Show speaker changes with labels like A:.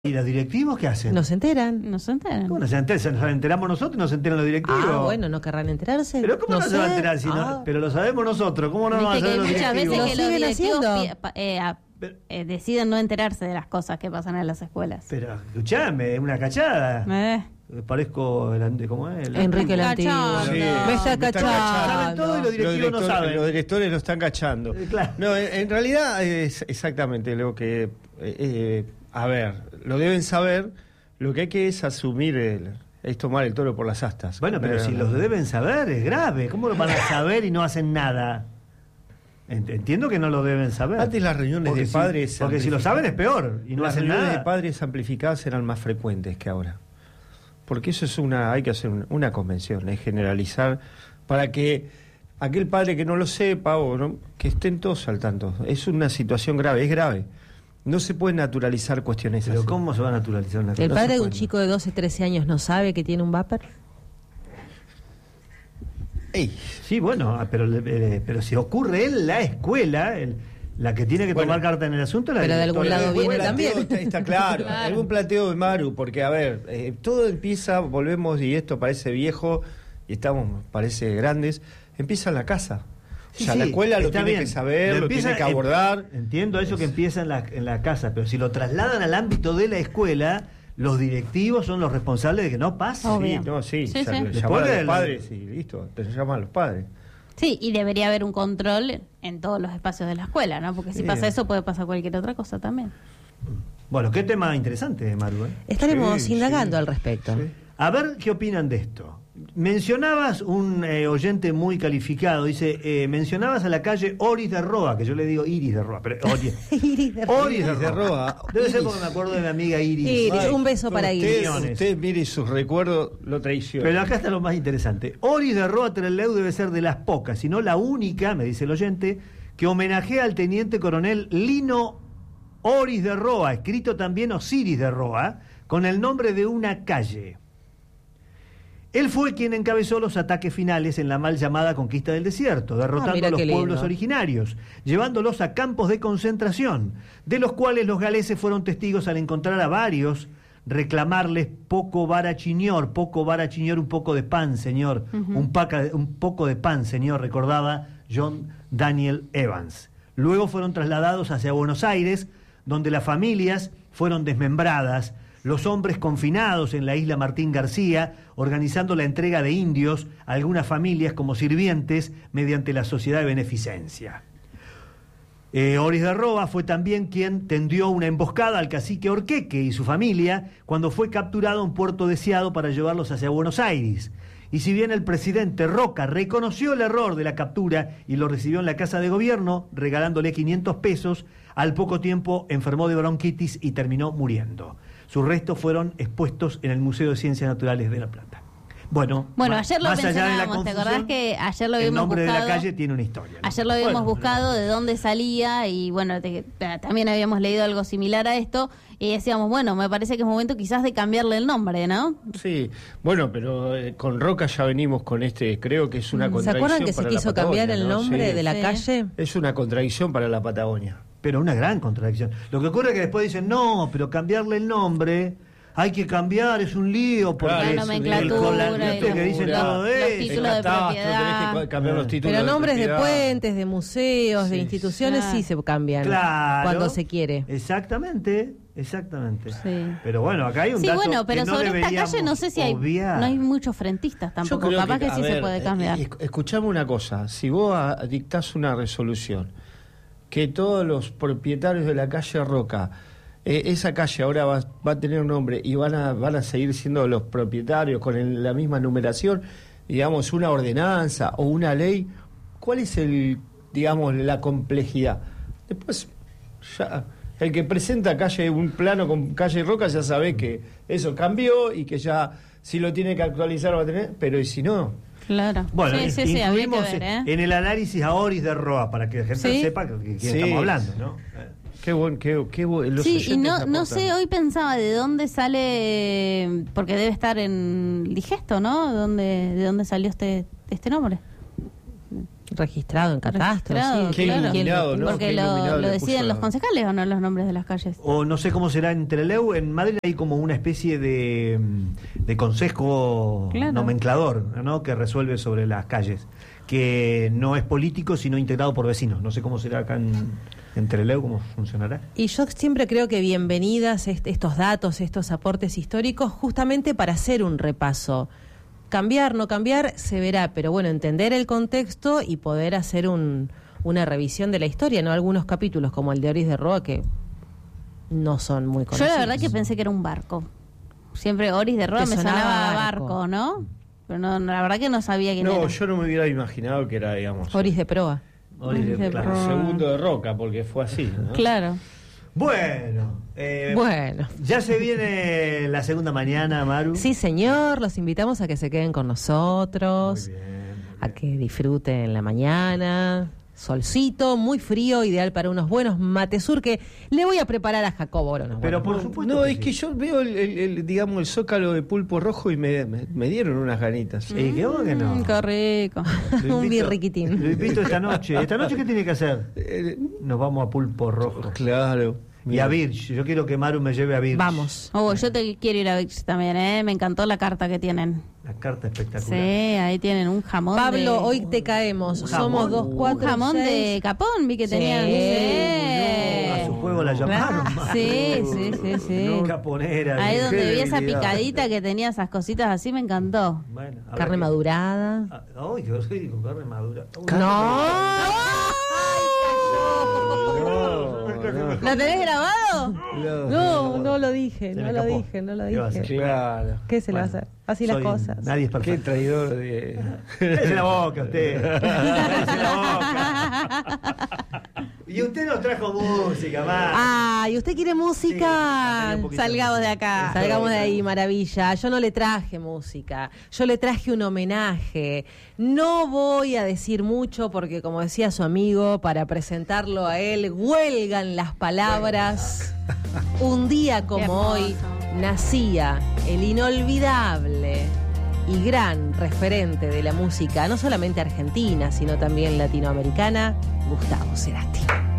A: ¿Y los directivos qué hacen?
B: No se enteran.
C: No se enteran.
A: ¿Cómo no se enteran? ¿Nos enteramos nosotros y no se enteran los directivos?
B: Ah, bueno, no querrán enterarse.
A: ¿Pero cómo no se va a enterar? Si no, pero lo sabemos nosotros. ¿Cómo no nos va a
C: Viste
A: saber
C: que
A: los
C: hay muchas
A: directivos?
C: veces que los
B: Lo
C: directivos deciden no enterarse de las cosas que pasan en las escuelas.
A: Pero, escuchame, es una cachada. Parezco ¿cómo es?
B: Enrique el Antiguo.
C: Cachando.
B: Sí. Me está cachando.
A: Saben todo y los directivos no saben.
D: Los directores lo están cachando.
A: Claro.
D: No, en realidad es exactamente lo que... a ver, lo deben saber. Lo que hay que es asumir es tomar el toro por las astas.
A: Bueno, pero si los deben saber, es grave. ¿Cómo lo van a saber y no hacen nada? Entiendo que no lo deben saber.
D: Antes las reuniones de padres...
A: Porque si lo saben es peor y no hacen nada.
D: Las reuniones de padres amplificadas eran más frecuentes que ahora. Porque eso es hay que hacer una convención, es generalizar para que aquel padre que no lo sepa o no, que estén todos al tanto. Es una situación grave, es grave. No se puede naturalizar cuestiones
A: Pero
D: así.
A: ¿cómo se va a naturalizar una cosa?
B: ¿El padre de un chico de 12, 13 años no sabe que tiene un vapor?
D: Ey.
A: Sí, bueno, pero si ocurre en la escuela, la que tiene que tomar carta en el asunto es la
B: pero de algún
A: directora.
B: lado viene
D: planteo
B: también.
D: está claro.
C: Claro.
D: Algún planteo de Maru, porque a ver, todo empieza, volvemos y esto parece viejo y parece grandes, empieza en la casa. O sea,
A: Sí,
D: la escuela lo
A: está
D: tiene
A: bien.
D: que saber, lo tiene que abordar.
A: Entiendo eso que empieza en la casa, pero si lo trasladan al ámbito de la escuela, los directivos son los responsables de que no pase.
C: Obvio.
D: Sí,
C: Sí, sí.
D: llamar a los padres y listo, te llaman a los padres.
C: Sí, y debería haber un control en todos los espacios de la escuela, ¿no? Porque si pasa eso, puede pasar cualquier otra cosa también.
A: Bueno, qué tema interesante, Maru.
B: Estaremos
D: Sí,
B: indagando
D: sí.
B: al respecto.
D: Sí.
A: A ver qué opinan de esto. Mencionabas un oyente muy calificado, dice, mencionabas a la calle Oris de Roa, que yo le digo Iris de Roa, pero
B: Iris de
A: Oris de
D: de
A: Roa.
D: Roa.
A: Debe ser
D: Iris.
A: porque me acuerdo de mi amiga Iris.
B: Iris, un beso para Iris.
D: Usted mire sus recuerdos, lo traiciona.
A: Pero acá está lo más interesante. Oris de Roa Trelew debe ser de las pocas, si no la única, me dice el oyente, que homenajea al teniente coronel Lino Oris de Roa, escrito también Osiris de Roa, con el nombre de una calle. Él fue quien encabezó los ataques finales en la mal llamada conquista del desierto, derrotando
B: mira
A: a los
B: qué lindo.
A: pueblos originarios, llevándolos a campos de concentración, de los cuales los galeses fueron testigos al encontrar a varios, reclamarles poco vara chiñor, un poco de pan, señor, un poco de pan, señor, recordaba John Daniel Evans. Luego fueron trasladados hacia Buenos Aires, donde las familias fueron desmembradas, los hombres confinados en la isla Martín García, organizando la entrega de indios a algunas familias como sirvientes mediante la sociedad de beneficencia. Oris de Roa fue también quien tendió una emboscada al cacique Orqueque y su familia cuando fue capturado en Puerto Deseado para llevarlos hacia Buenos Aires. Y si bien el presidente Roca reconoció el error de la captura y lo recibió en la Casa de Gobierno, regalándole 500 pesos, al poco tiempo enfermó de bronquitis y terminó muriendo. Sus restos fueron expuestos en el Museo de Ciencias Naturales de La Plata. Bueno,
C: ayer lo
A: más allá de la
C: mencionábamos, ¿te acordás
A: confusión,
C: que ayer lo
A: el
C: habíamos
A: nombre
C: buscado?
A: de la calle tiene una historia, ¿no?
C: Ayer lo habíamos
A: Bueno,
C: buscado de dónde salía y bueno, también habíamos leído algo similar a esto y decíamos, bueno, me parece que es momento quizás de cambiarle el nombre, ¿no?
D: Sí, bueno, pero con Roca ya venimos con creo que es una
B: ¿Se
D: contradicción.
B: acuerdan que se
D: para la
B: quiso cambiar
D: Patagonia,
B: el
D: ¿no?
B: nombre
D: Sí.
B: de la
C: Sí.
B: calle?
D: Es una contradicción para la Patagonia.
A: Pero una gran contradicción. Lo que ocurre es que después dicen, no, pero cambiarle el nombre, hay que cambiar, es un lío, porque
D: Claro,
A: es
C: la nomenclatura
A: viste que dicen todo
C: los
A: eso.
C: títulos de propiedad.
D: Tenés que cambiar los títulos
B: Pero
D: de
B: nombres de
D: propiedad.
B: puentes, de museos, de
D: Sí.
B: instituciones sí se cambian
A: Claro.
B: cuando se quiere.
A: Exactamente.
C: Sí.
A: Pero bueno, acá hay un
C: Sí,
A: dato
C: bueno, pero
A: que no
C: sobre esta
A: deberíamos
C: calle no sé si
A: obviar.
C: no hay muchos frentistas
D: Yo
C: tampoco,
D: creo
C: capaz que
D: a
C: sí se
D: ver,
C: puede cambiar.
D: Escuchame una cosa, si vos dictás una resolución que todos los propietarios de la calle Roca, esa calle ahora va a tener un nombre y van a seguir siendo los propietarios con la misma numeración, digamos, una ordenanza o una ley, ¿cuál es la complejidad? Después, ya el que presenta un plano con calle Roca ya sabe que eso cambió y que ya si lo tiene que actualizar va a tener, pero y si no...
C: Claro.
A: Bueno,
C: sí, había que
A: incluimos
C: ver,
A: en el análisis a Oris de Roa, para que la gente
C: Sí.
A: sepa de quién
D: Sí.
A: estamos hablando, ¿no?
D: Qué bueno. Los
C: Sí, y
D: oyentes
C: no
D: aportan.
C: sé, hoy pensaba de dónde sale, porque debe estar en Digesto, ¿no? ¿De dónde salió este nombre?
B: Registrado en catastro,
C: Registrado,
B: sí.
D: Qué
C: claro.
D: iluminado, ¿no?
C: Porque
D: Qué
C: lo
D: iluminado le
C: deciden
D: puso
C: los
D: a-
C: concejales o no los nombres de las calles.
A: O no sé cómo será en Trelew. En Madrid hay como una especie de consejo
C: Claro.
A: nomenclador, ¿no? Que resuelve sobre las calles, que no es político sino integrado por vecinos. No sé cómo será acá en Trelew, cómo funcionará.
B: Y yo siempre creo que bienvenidas estos datos, estos aportes históricos, justamente para hacer un repaso. Cambiar, no cambiar, se verá, pero bueno, entender el contexto y poder hacer una revisión de la historia, ¿no? Algunos capítulos, como el de Oris de Roa, que no son muy
C: Yo
B: conocidos.
C: la verdad que pensé que era un barco. Siempre Oris de Roa
B: Te
C: me
B: sonaba
C: sonaba a
B: barco.
C: barco, ¿no? Pero no, la verdad que no sabía quién
D: No,
C: era.
D: yo no me hubiera imaginado que era, digamos,
B: Oris de Proa.
A: Oris de-
C: Claro.
D: el segundo de Roca, porque fue así, ¿no?
C: Claro.
A: Bueno,
B: Bueno.
A: ya se viene la segunda mañana, Maru.
B: Sí, señor, los invitamos a que se queden con nosotros,
A: Muy bien, muy
B: a
A: bien.
B: que disfruten la mañana. Solcito, muy frío, ideal para unos buenos matesur que le voy a preparar a Jacobo ahora unos
A: Pero
B: buenos.
A: por supuesto.
D: No,
A: que
D: es
A: sí.
D: que yo veo digamos, el zócalo de pulpo rojo y me dieron unas ganitas.
A: ¿Y qué vos que no?
C: Qué rico.
A: Lo
B: Un
A: invito-
B: birriquitín.
A: Lo invito esta noche. ¿Esta noche qué tiene que hacer? Nos vamos a Pulpo Rojo.
D: Claro.
A: Y a Birch. Yo quiero que Maru me lleve a Birch.
B: Vamos.
C: Oh, yo te quiero ir a Vix también, ¿eh? Me encantó la carta que tienen.
A: La carta espectacular.
C: Sí, ahí tienen un jamón.
B: Pablo,
C: de...
B: hoy te caemos.
A: Un
B: Somos
A: jamón.
B: 2,
C: Un
B: 4,
C: jamón de capón, vi que
B: Sí.
C: tenían.
A: A su juego la llamaron.
C: Claro.
A: Maru.
C: Sí, sí, sí, sí.
A: No, caponera.
C: Ahí
A: qué
C: donde vi esa
A: debilidad.
C: picadita que tenía esas cositas así, me encantó.
A: Bueno, habrá
B: Carne
A: que-
B: madurada.
A: Ah, Ay, qué rico, carne madura.
C: ¿Lo tenés grabado?
B: No lo dije,
A: Se
B: no
A: me
B: lo
A: escapó.
B: dije, no lo
A: ¿Qué va a
B: dije.
A: hacer?
D: Claro.
B: ¿Qué se le va a
A: Bueno,
B: hacer? Así las
A: soy-
B: cosas.
A: Nadie es
D: Qué
A: perfecto.
D: traidor de...
A: Cállese la boca usted. Cállese la boca. Y usted nos trajo música, más.
B: Ay, ¿usted quiere
A: Sí,
B: música?
A: un poquito.
C: Salgamos de acá.
B: Salgamos de ahí, maravilla. Yo no le traje música, yo le traje un homenaje. No voy a decir mucho porque, como decía su amigo, para presentarlo a él, huelgan las palabras. Un día
C: Qué
B: como
C: hermoso.
B: hoy nacía el inolvidable y gran referente de la música, no solamente argentina, sino también latinoamericana, Gustavo Cerati.